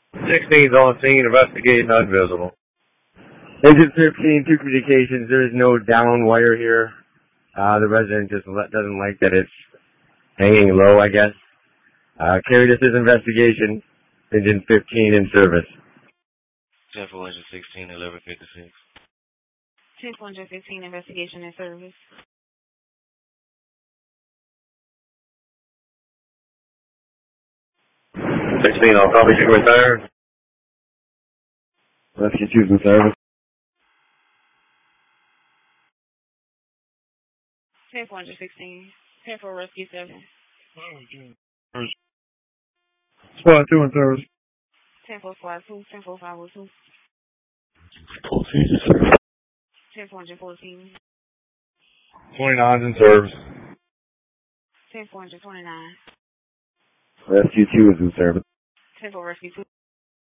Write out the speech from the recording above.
16's on scene, investigating unvisible. Agent 15, two communications. There is no down wire here. The resident just doesn't like that it's hanging low, I guess. Carry, this is investigation. Agent 15 in service. 10-416, 1156. 10-415, investigation in service. 16, I'll copy you retired. Rescue 2's in service. 10-416, 10-4 rescue 7. Squad 2 in service. 10-4 squad 2, 10-4 502. 10-414. 29's in service. 10-429. Rescue 2 is in service. 10-4 rescue 2.